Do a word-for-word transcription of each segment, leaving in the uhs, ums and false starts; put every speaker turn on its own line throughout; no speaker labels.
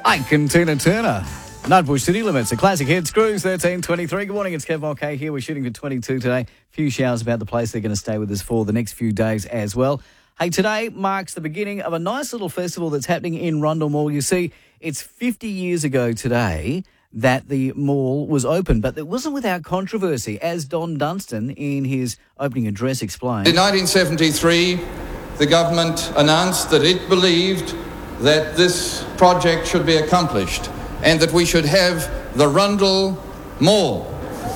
Ike and Tina Turner. Nutbush City Limits, a classic hits. Cruise thirteen twenty-three. Good morning, it's Kev Mulcahy here. We're shooting for twenty-two today. Few showers about the place. They're going to stay with us for the next few days as well. Hey, today marks the beginning of a nice little festival that's happening in Rundle Mall. You see, it's fifty years ago today that the mall was open, but it wasn't without controversy, as Don Dunstan, in his opening address, explained.
In nineteen seventy-three, the government announced that it believed that this project should be accomplished and that we should have the Rundle Mall.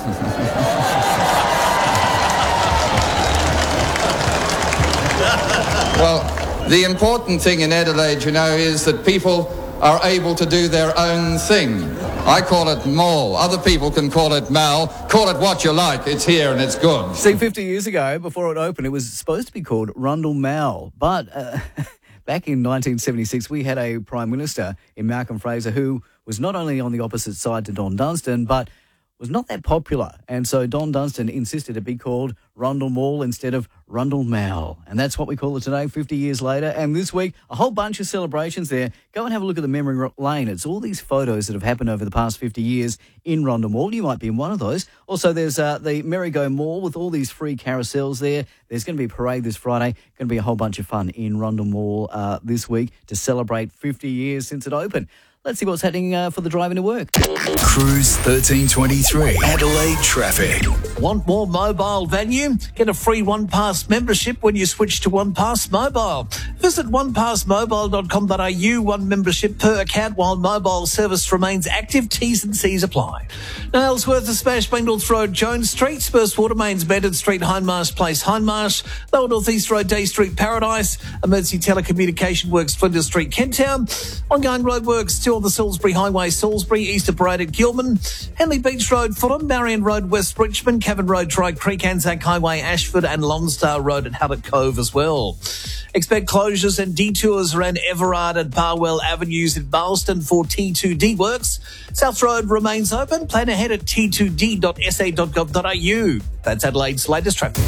Well, the important thing in Adelaide, you know, is that people are able to do their own thing. I call it mall. Other people can call it mall. Call it what you like. It's here and it's good.
See, fifty years ago, before it opened, it was supposed to be called Rundle Mall. But uh, back in nineteen seventy-six, we had a Prime Minister in Malcolm Fraser who was not only on the opposite side to Don Dunstan, but was not that popular. And so Don Dunstan insisted it be called Rundle Mall instead of Rundle Mall. And that's what we call it today, fifty years later. And this week, a whole bunch of celebrations there. Go and have a look at the memory lane. It's all these photos that have happened over the past fifty years in Rundle Mall. You might be in one of those. Also, there's uh, the Merry-Go Mall with all these free carousels there. There's going to be a parade this Friday. Going to be a whole bunch of fun in Rundle Mall uh, this week to celebrate fifty years since it opened. Let's see what's happening uh, for the driving to work.
Cruise thirteen twenty-three, Adelaide traffic.
Want more mobile value? Get a free OnePass membership when you switch to OnePass Mobile. Visit one pass mobile dot com dot a u, one membership per account while mobile service remains active. T's and C's apply. Now, Ellsworth to Smash, Bengals Road, Jones Street, Spurs Watermains, Bedford Street, Hindmarsh Place, Hindmarsh, Lower North East Road, Day Street, Paradise, Emergency Telecommunication Works, Flinders Street, Kent Town, ongoing roadworks still on the Salisbury Highway, Salisbury, Easter Parade at Gilman, Henley Beach Road, Fulham, Marion Road, West Richmond, Cavan Road, Tri Creek, Anzac Highway, Ashford and Longstar Road at Hallett Cove as well. Expect closures and detours around Everard and Barwell Avenues in Barlston for T two D works. South Road remains open. Plan ahead at t two d dot s a dot gov dot a u. That's Adelaide's latest traffic.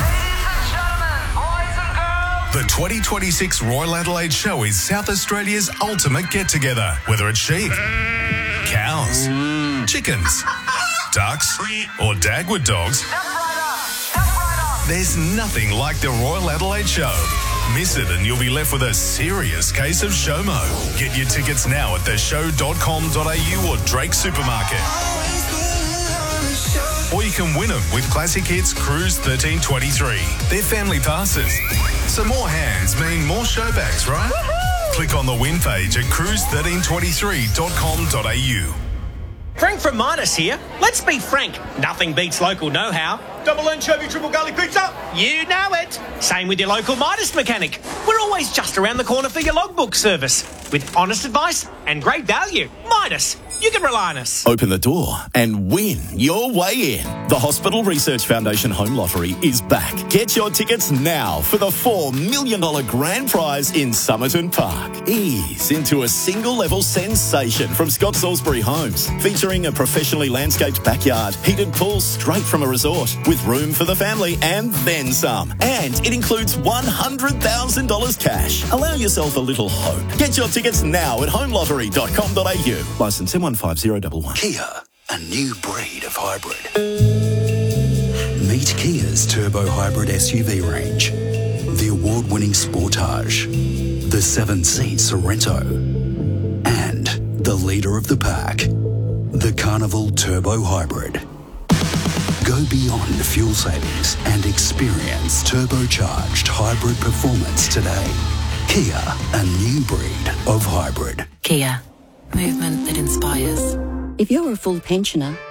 The twenty twenty-six Royal Adelaide Show is South Australia's ultimate get-together. Whether it's sheep, cows, chickens, ducks, or Dagwood dogs, there's nothing like the Royal Adelaide Show. Miss it and you'll be left with a serious case of SHOMO. Get your tickets now at the show dot com dot a u or Drake Supermarket. Or you can win them with Classic Hits Cruise thirteen twenty-three. They're family passes. So more hands mean more showbacks, right? Woo-hoo! Click on the win page at cruise thirteen twenty-three dot com dot a u.
Frank from Midas here. Let's be frank, nothing beats local know-how.
Double anchovy, triple garlic pizza.
You know it. Same with your local Midas mechanic. We're always just around the corner for your logbook service. With honest advice and great value. Midas, you can rely on us.
Open the door and win your way in. The Hospital Research Foundation Home Lottery is back. Get your tickets now for the four million dollars grand prize in Somerton Park. Ease into a single-level sensation from Scott Salisbury Homes, featuring a professionally landscaped backyard, heated pool straight from a resort, with room for the family and then some. And it includes one hundred thousand dollars cash. Allow yourself a little hope. Get your tickets now at home lottery dot com dot a u. Licence M one five zero one one.
Kia, a new breed of hybrid. Meet Kia's Turbo Hybrid S U V range. The award-winning Sportage, the seven-seat Sorrento, and the leader of the pack, the Carnival Turbo Hybrid. Go beyond fuel savings and experience turbocharged hybrid performance today. Kia, a new breed of hybrid.
Kia, movement that inspires.
If you're a full pensioner,